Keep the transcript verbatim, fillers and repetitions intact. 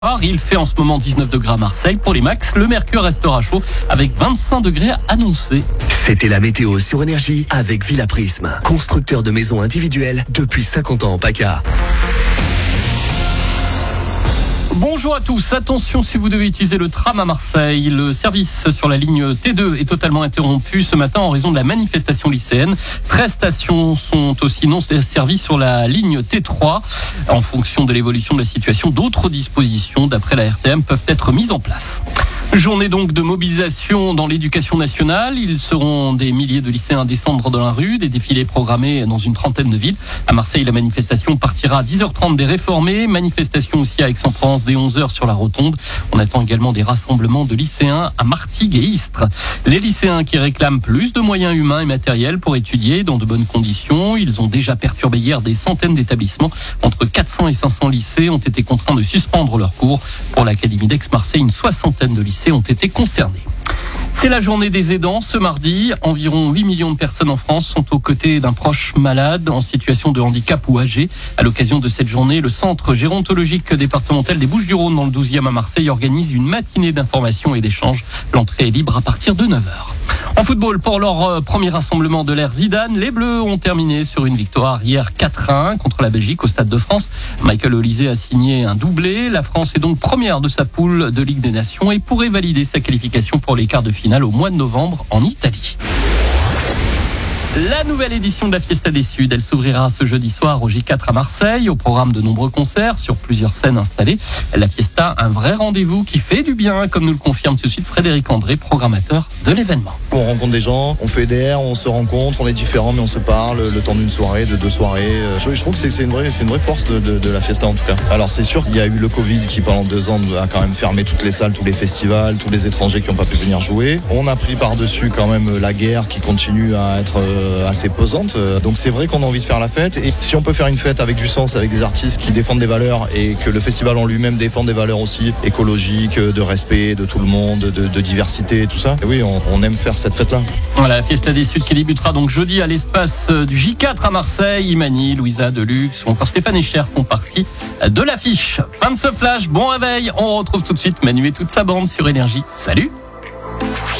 Il fait en ce moment dix-neuf degrés à Marseille. Pour les max, le mercure restera chaud avec vingt-cinq degrés annoncés. C'était la météo sur Énergie avec Villa Prism, constructeur de maisons individuelles depuis cinquante ans en PACA. Bonjour à tous, attention si vous devez utiliser le tram à Marseille. Le service sur la ligne T deux est totalement interrompu ce matin en raison de la manifestation lycéenne. treize stations sont aussi non servies sur la ligne T trois. En fonction de l'évolution de la situation, d'autres dispositions d'après la R T M peuvent être mises en place. Journée donc de mobilisation dans l'éducation nationale. Ils seront des milliers de lycéens à descendre dans la rue, des défilés programmés dans une trentaine de villes. À Marseille, la manifestation partira à dix heures trente des Réformés. Manifestation aussi à Aix-en-Provence dès onze heures sur la Rotonde. On attend également des rassemblements de lycéens à Martigues et Istres. Les lycéens qui réclament plus de moyens humains et matériels pour étudier dans de bonnes conditions. Ils ont déjà perturbé hier des centaines d'établissements. Entre quatre cents et cinq cents lycées ont été contraints de suspendre leurs cours. Pour l'Académie d'Aix-Marseille, une soixantaine de lycées ont été concernés. C'est la journée des aidants ce mardi. Environ huit millions de personnes en France sont aux côtés d'un proche malade en situation de handicap ou âgé. À l'occasion de cette journée, le centre gérontologique départemental des Bouches-du-Rhône dans le douzième à Marseille organise une matinée d'information et d'échange. L'entrée est libre à partir de neuf heures. En football, pour leur premier rassemblement de l'ère Zidane, les Bleus ont terminé sur une victoire hier quatre à un contre la Belgique au Stade de France. Michael Olise a signé un doublé. La France est donc première de sa poule de Ligue des Nations et pourrait valider sa qualification pour les quarts de finale au mois de novembre en Italie. La nouvelle édition de la Fiesta des Suds, elle s'ouvrira ce jeudi soir au J quatre à Marseille, au programme de nombreux concerts sur plusieurs scènes installées. La Fiesta, un vrai rendez-vous qui fait du bien, comme nous le confirme tout de suite Frédéric André, programmateur de l'événement. On rencontre des gens, on fédère, on se rencontre, on est différents mais on se parle le temps d'une soirée, de deux soirées. Je, je trouve que c'est, c'est, une vraie, c'est une vraie force de, de, de la Fiesta en tout cas. Alors c'est sûr qu'il y a eu le Covid qui pendant deux ans a quand même fermé toutes les salles, tous les festivals, tous les étrangers qui n'ont pas pu venir jouer. On a pris par-dessus quand même la guerre qui continue à être assez pesante. Donc c'est vrai qu'on a envie de faire la fête et si on peut faire une fête avec du sens, avec des artistes qui défendent des valeurs et que le festival en lui-même défend des valeurs aussi écologiques, de respect de tout le monde, de, de diversité, tout ça. Et oui, on, on aime faire cette fête-là. Voilà, la Fiesta des Suds qui débutera donc jeudi à l'espace du J quatre à Marseille. Imani, Louisa Deluxe ou encore Stéphane Echer font partie de l'affiche. Fin de ce flash, bon réveil. On retrouve tout de suite Manu et toute sa bande sur Énergie. Salut!